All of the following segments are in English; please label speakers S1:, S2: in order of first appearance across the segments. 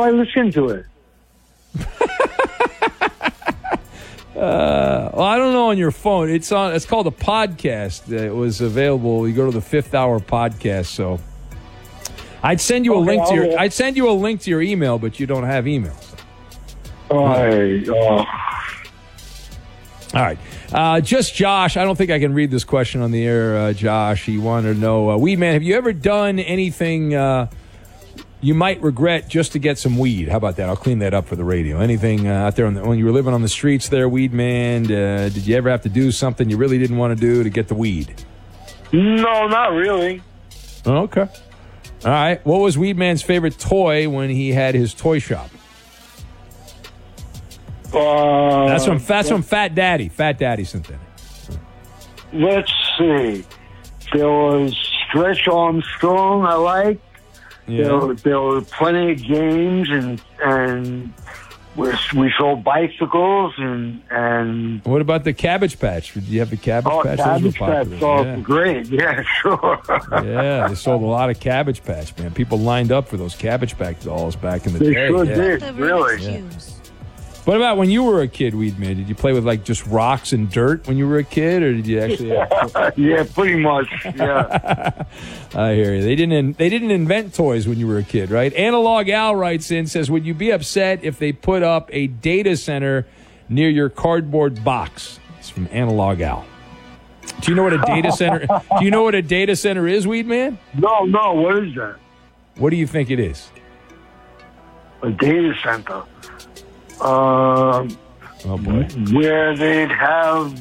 S1: I listen to it?
S2: Well, I don't know on your phone. It's called a podcast. It was available. You go to the Fifth Hour podcast. So I'd send you a link to your. I'd send you a link to your email, but you don't have email. So.
S1: All
S2: right. Just Josh. I don't think I can read this question on the air, Josh. He wanted to know, Weed Man, have you ever done anything you might regret just to get some weed? How about that? I'll clean that up for the radio. Anything out there when you were living on the streets there, Weed Man, did you ever have to do something you really didn't want to do to get the weed?
S1: No, not really.
S2: Okay. All right. What was Weed Man's favorite toy when he had his toy shop? That's from Fat Daddy. Fat Daddy sent that.
S1: Let's see. There was Stretch Armstrong I liked.
S2: Yeah.
S1: There were plenty of games, and we sold bicycles and.
S2: What about the Cabbage Patch? Did you have the Cabbage Patch?
S1: Cabbage Patch sold great. Yeah, sure.
S2: Yeah, they sold a lot of Cabbage Patch, man. People lined up for those Cabbage Patch dolls back in the day.
S1: They sure did, really.
S2: Yeah. What about when you were a kid, Weed Man? Did you play with like just rocks and dirt when you were a kid, or did you actually?
S1: Yeah, pretty much. Yeah.
S2: I hear you. They didn't invent toys when you were a kid, right? Analog Al writes in, says, would you be upset if they put up a data center near your cardboard box? It's from Analog Al. Do you know what a data center? Do you know what a data center is, Weed Man?
S1: No. What is that?
S2: What do you think it is?
S1: A data center.
S2: Oh boy.
S1: Where they'd have,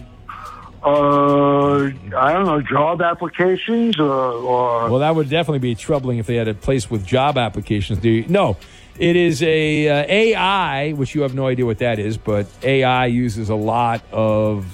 S1: I don't know, job applications or.
S2: Well, that would definitely be troubling if they had a place with job applications. No, it is a AI, which you have no idea what that is, but AI uses a lot of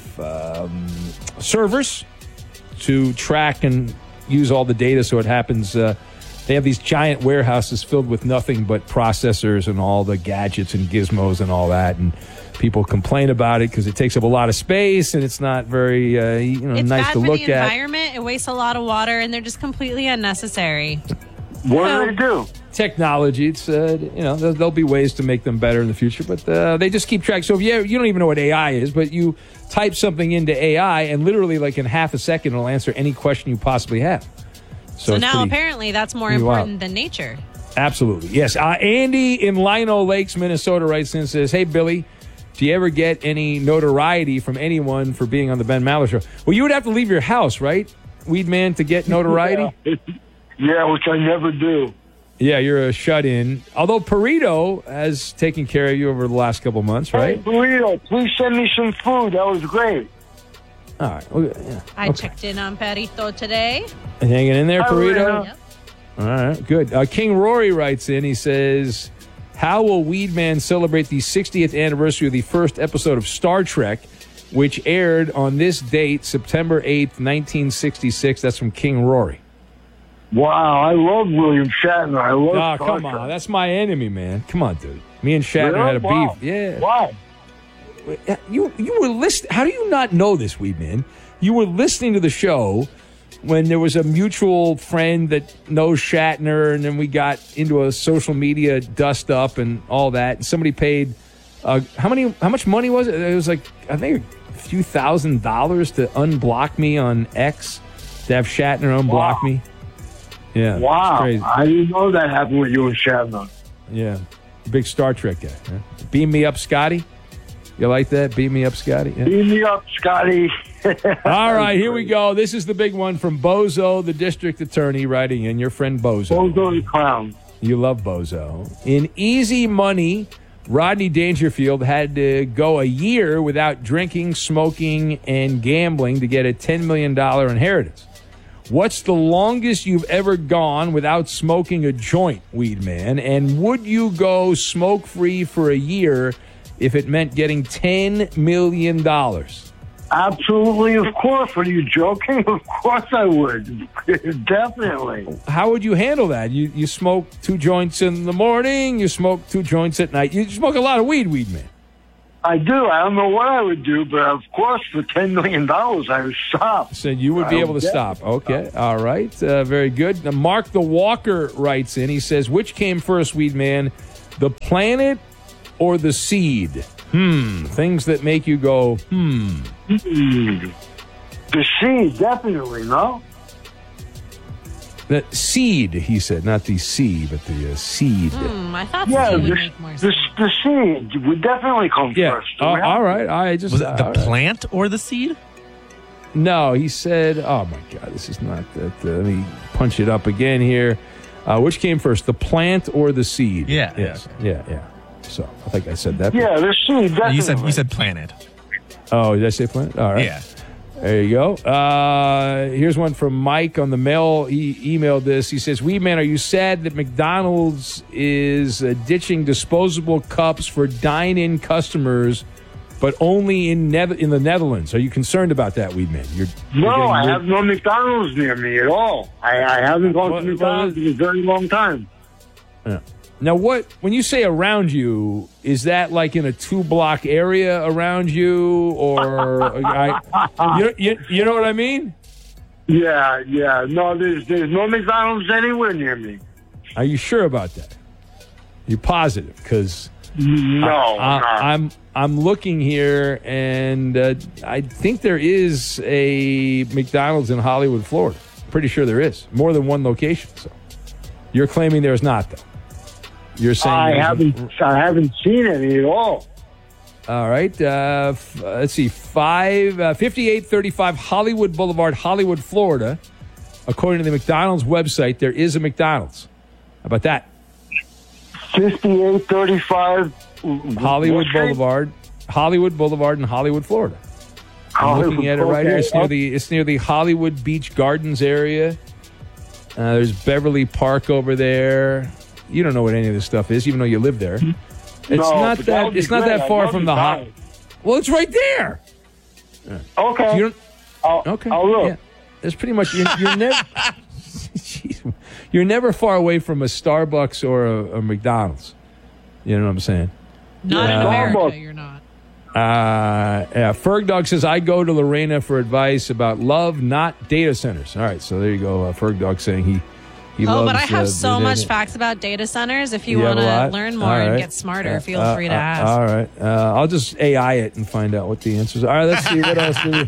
S2: servers to track and use all the data, so it happens. They have these giant warehouses filled with nothing but processors and all the gadgets and gizmos and all that, and people complain about it because it takes up a lot of space and it's not very nice to look at. It's bad for the
S3: environment. It wastes a lot of water, and they're just completely unnecessary.
S1: What do they do?
S2: Technology. It's there'll be ways to make them better in the future, but they just keep track. So if you don't even know what AI is, but you type something into AI, and literally like in half a second it'll answer any question you possibly have.
S3: So now apparently that's more important than nature.
S2: Absolutely. Yes. Andy in Lino Lakes, Minnesota writes in and says, hey, Billy, do you ever get any notoriety from anyone for being on the Ben Maller Show? Well, you would have to leave your house, right, Weed Man, to get notoriety?
S1: Yeah, which I never do.
S2: Yeah, you're a shut-in. Although Perito has taken care of you over the last couple months, right?
S1: Hey, Perito, please send me some food. That was great.
S2: All right. Well, yeah.
S3: I checked in on Perito today.
S2: Hanging in there, Perito?
S3: Yep.
S2: All right, good. King Rory writes in. He says, how will Weed Man celebrate the 60th anniversary of the first episode of Star Trek, which aired on this date, September 8th, 1966? That's from King Rory.
S1: Wow, I love William Shatner. I love Star
S2: come
S1: Trek.
S2: on. That's my enemy, man. Come on, dude. Me and Shatner had a beef. Yeah.
S1: Why?
S2: You were listening. How do you not know this, Weed Man? You were listening to the show when there was a mutual friend that knows Shatner, and then we got into a social media dust up and all that. And somebody paid how much money was it? It was like, I think, a few $1,000s to unblock me on X, to have Shatner unblock me. Yeah.
S1: Wow.
S2: Crazy.
S1: I didn't know that happened with you and Shatner.
S2: Yeah. Big Star Trek guy. Huh? Beam me up, Scotty. You like that? Beam me up, Scotty? Yeah.
S1: Beam me up, Scotty.
S2: All right, here we go. This is the big one from Bozo, the district attorney, writing in. Your friend Bozo.
S1: Bozo the clown.
S2: You love Bozo. In Easy Money, Rodney Dangerfield had to go a year without drinking, smoking, and gambling to get a $10 million inheritance. What's the longest you've ever gone without smoking a joint, Weed Man? And would you go smoke-free for a year if it meant getting $10 million?
S1: Absolutely, of course. What are you joking? Of course I would. Definitely.
S2: How would you handle that? You smoke 2 joints in the morning, you smoke 2 joints at night. You smoke a lot of weed, Man.
S1: I do. I don't know what I would do, but of course for $10 million I would stop.
S2: So you would be able to stop. Okay. All right. Very good. Now, Mark the Walker writes in. He says, which came first, Weed Man, The planet or the seed? Things that make you go,
S1: The seed, definitely, no?
S2: The seed, he said, not the sea, but the seed.
S3: I thought
S1: Yeah,
S3: seed would make more sense.
S1: the seed would definitely come
S2: Yeah.
S1: first.
S2: All right. I just
S4: Was it the
S2: all right.
S4: plant or the seed?
S2: No, he said, oh my God, this is not that. Let me punch it up again here. Which came first, the plant or the seed?
S4: Yeah.
S2: Yes. Yeah. So I think I said that.
S1: Yeah, the seed, definitely.
S4: You said planet.
S2: Oh, did I say plant? All right.
S4: Yeah.
S2: There you go. Here's one from Mike on the mail. He emailed this. He says, Weedman, are you sad that McDonald's is ditching disposable cups for dine-in customers, but only in the Netherlands? Are you concerned about that, Weedman?
S1: No, I have no McDonald's near me at all. I haven't gone to McDonald's in a very long time.
S2: Yeah. Now, when you say around you, is that like in a 2-block area around you, or you know what I mean?
S1: Yeah. No, there's no McDonald's anywhere near me.
S2: Are you sure about that? You positive? Because
S1: No,
S2: I'm looking here, and I think there is a McDonald's in Hollywood, Florida. Pretty sure there is more than one location. So you're claiming there's not, though. You're saying
S1: I haven't seen any at all.
S2: All right. Let's see. 5835 Hollywood Boulevard, Hollywood, Florida. According to the McDonald's website, there is a McDonald's. How about that?
S1: 5835
S2: Hollywood Boulevard, in Hollywood, Florida. I'm looking at it right here. It's near the Hollywood Beach Gardens area. There's Beverly Park over there. You don't know what any of this stuff is, even though you live there. It's not that far from the hot. Well, it's right there.
S1: Okay.
S2: Okay.
S1: I'll look.
S2: Yeah. It's pretty much you're never. Jeez, you're never far away from a Starbucks or a McDonald's. You know what I'm saying?
S3: Not in America, you're not.
S2: Ferg Dog says, I go to Lorena for advice about love, not data centers. All right, so there you go. Ferg Dog saying he loves...
S3: But I have so much facts about data centers. If you want to learn more and get smarter, feel free to ask.
S2: All right. I'll just AI it and find out what the answers are. All right, let's see. What else do we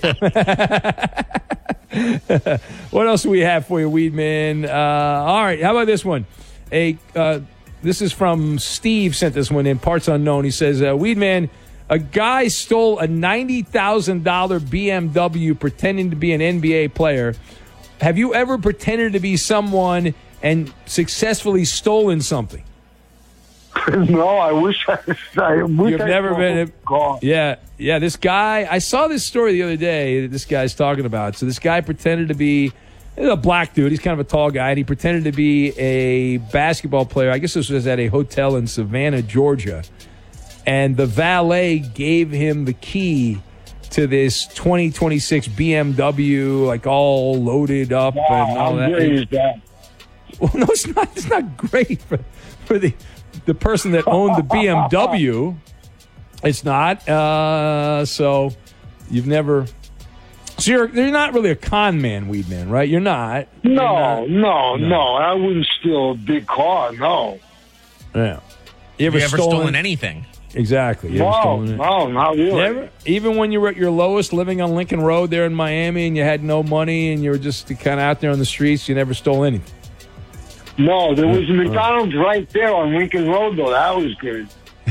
S2: have? What else do we have for you, Weedman? All right, how about this one? This is from Steve, sent this one in, parts unknown. He says, Weedman, a guy stole a $90,000 BMW pretending to be an NBA player. Have you ever pretended to be someone and successfully stolen something?
S1: No, I wish I
S2: You've never been. Yeah. This guy. I saw this story the other day that this guy's talking about. So this guy pretended to be a black dude. He's kind of a tall guy, and he pretended to be a basketball player. I guess this was at a hotel in Savannah, Georgia, and the valet gave him the key to this 2026 BMW, like all loaded up and all that.
S1: How great is that?
S2: Well, no, it's not. It's not great for the person that owned the BMW. It's not. So you've never. So you're not really a con man, Weedman, right? You're not.
S1: No. I wouldn't steal a big car. No.
S2: Yeah.
S4: You ever stolen anything?
S2: Exactly.
S1: No, not really.
S2: Never? Even when you were at your lowest, living on Lincoln Road there in Miami, and you had no money, and you were just kind of out there on the streets, you never stole anything.
S1: No, there was a McDonald's right there on Lincoln Road, though. That was good.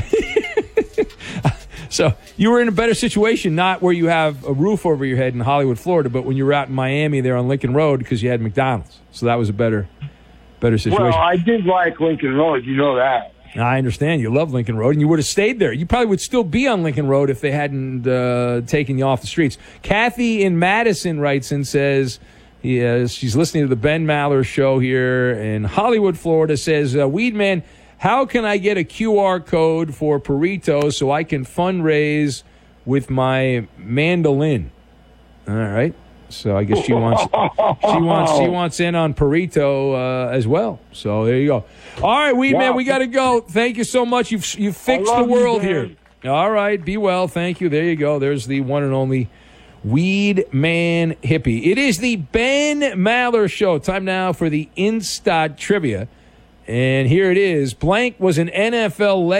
S2: So you were in a better situation, not where you have a roof over your head in Hollywood, Florida, but when you were out in Miami there on Lincoln Road because you had McDonald's. So that was a better situation.
S1: Well, I did like Lincoln Road. You know that.
S2: I understand. You love Lincoln Road, and you would have stayed there. You probably would still be on Lincoln Road if they hadn't taken you off the streets. Kathy in Madison writes and says she's listening to the Ben Maller show here in Hollywood, Florida, says, Weedman, how can I get a QR code for Perito so I can fundraise with my mandolin? All right. So I guess she wants in on Perito as well. So there you go. All right, Weedman, we got to go. Thank you so much. You've fixed the world here. All right, be well. Thank you. There you go. There's the one and only Weedman Hippie. It is the Ben Maller Show. Time now for the Insta Trivia. And here it is. Blank was an NFL legend.